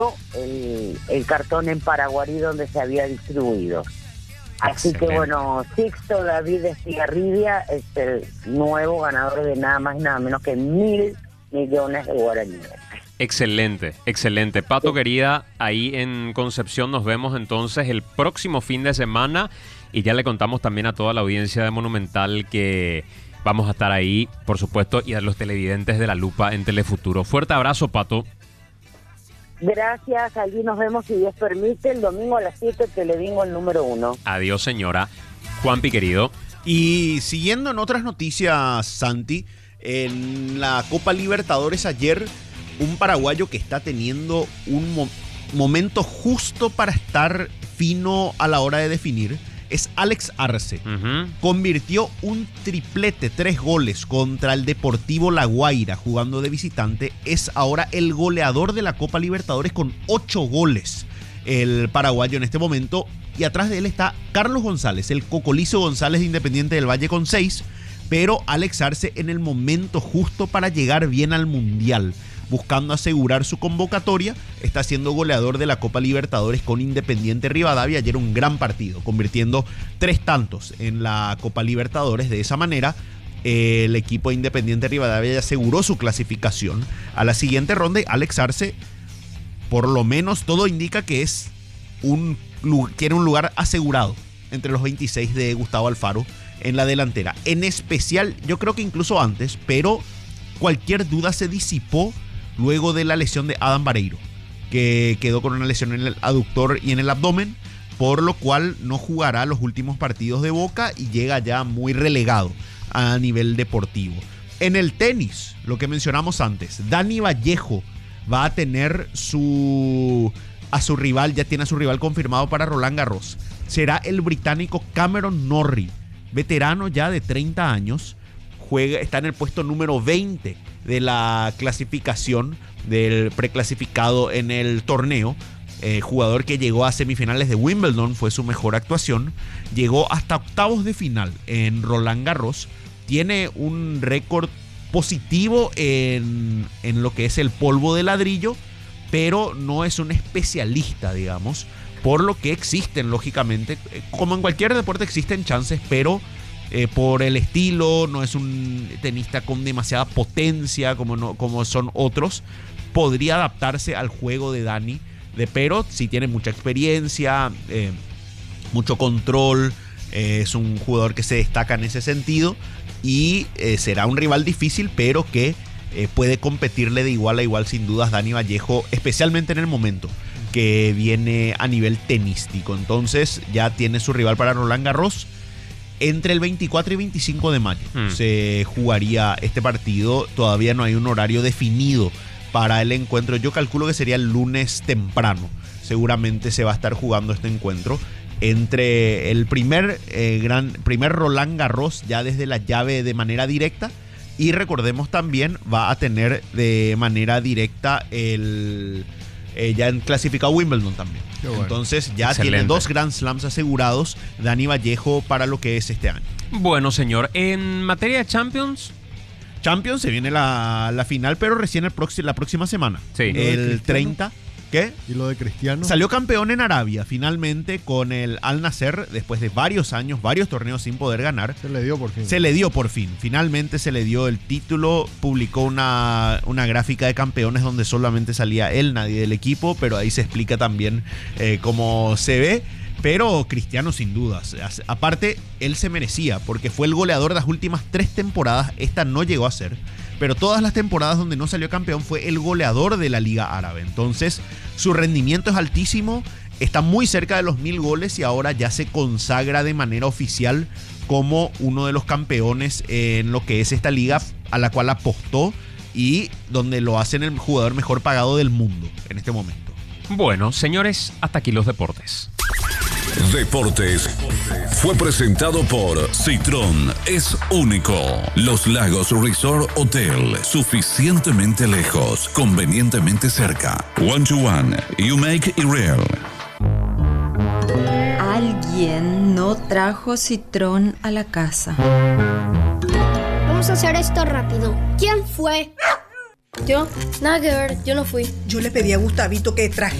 el cartón en Paraguarí donde se había distribuido. Así Excelente. que bueno, Sixto David Estigarribia es el nuevo ganador de nada más y nada menos que 1.000 millones de guaraníes. Excelente, excelente. Pato querida, ahí en Concepción nos vemos entonces el próximo fin de semana y ya le contamos también a toda la audiencia de Monumental que vamos a estar ahí, por supuesto, y a los televidentes de La Lupa en Telefuturo. Fuerte abrazo, Pato. Gracias, allí nos vemos si Dios permite, el domingo a las 7 Televingo el número 1. Adiós, señora. Juanpi, querido. Y siguiendo en otras noticias, Santi, en la Copa Libertadores ayer, un paraguayo que está teniendo un momento justo para estar fino a la hora de definir es Alex Arce. Convirtió un triplete, 3 goles contra el Deportivo La Guaira jugando de visitante. Es ahora el goleador de la Copa Libertadores con 8 goles. El paraguayo en este momento. Y atrás de él está Carlos González, el Cocolizo González de Independiente del Valle con 6. Pero Alex Arce en el momento justo para llegar bien al Mundial, buscando asegurar su convocatoria, está siendo goleador de la Copa Libertadores con Independiente Rivadavia. Ayer un gran partido, convirtiendo 3 tantos en la Copa Libertadores. De esa manera, el equipo de Independiente Rivadavia ya aseguró su clasificación a la siguiente ronda. Y Alex Arce, por lo menos todo indica que tiene un lugar asegurado entre los 26 de Gustavo Alfaro en la delantera. En especial, yo creo que incluso antes, pero cualquier duda se disipó luego de la lesión de Adam Vareiro, que quedó con una lesión en el aductor y en el abdomen, por lo cual no jugará los últimos partidos de Boca y llega ya muy relegado a nivel deportivo. En el tenis, lo que mencionamos antes, Dani Vallejo va a tener a su rival, ya tiene a su rival confirmado para Roland Garros. Será el británico Cameron Norrie, veterano ya de 30 años, está en el puesto número 20 de la clasificación del preclasificado en el torneo. Jugador que llegó a semifinales de Wimbledon, fue su mejor actuación. Llegó hasta octavos de final en Roland Garros. Tiene un récord positivo en lo que es el polvo de ladrillo, pero no es un especialista, digamos, por lo que existen, lógicamente, como en cualquier deporte existen chances, pero por el estilo, no es un tenista con demasiada potencia como son otros. Podría adaptarse al juego de Dani, pero sí tiene mucha experiencia, mucho control, es un jugador que se destaca en ese sentido y será un rival difícil, pero que puede competirle de igual a igual sin dudas Dani Vallejo, especialmente en el momento que viene a nivel tenístico. Entonces ya tiene su rival para Roland Garros. Entre el 24 y 25 de mayo se jugaría este partido. Todavía no hay un horario definido para el encuentro. Yo calculo que sería el lunes temprano. Seguramente se va a estar jugando este encuentro entre el primer Roland Garros ya desde la llave de manera directa. Y recordemos también va a tener de manera directa ya en clasificado Wimbledon también. Bueno. Entonces ya excelente. Tiene 2 Grand Slams asegurados Dani Vallejo para lo que es este año. Bueno, señor, en materia de Champions se viene la final, pero recién la próxima semana. Sí. El 30. ¿Qué? ¿Y lo de Cristiano? Salió campeón en Arabia, finalmente, con el Al Nassr, después de varios años, varios torneos sin poder ganar. Se le dio por fin. Se le dio por fin. Finalmente se le dio el título. Publicó una gráfica de campeones donde solamente salía él, nadie del equipo, pero ahí se explica también cómo se ve. Pero Cristiano, sin dudas. Aparte, él se merecía, porque fue el goleador de las últimas 3 temporadas. Esta no llegó a ser. Pero todas las temporadas donde no salió campeón fue el goleador de la Liga Árabe. Entonces, su rendimiento es altísimo, está muy cerca de los 1000 goles y ahora ya se consagra de manera oficial como uno de los campeones en lo que es esta liga a la cual apostó y donde lo hacen el jugador mejor pagado del mundo en este momento. Bueno, señores, hasta aquí los deportes. Deportes fue presentado por Citroën. Es único. Los Lagos Resort Hotel. Suficientemente lejos, convenientemente cerca. 1-to-1. You make it real. Alguien no trajo Citroën a la casa. Vamos a hacer esto rápido. ¿Quién fue? Yo, nada que ver, yo no fui. Yo le pedí a Gustavito que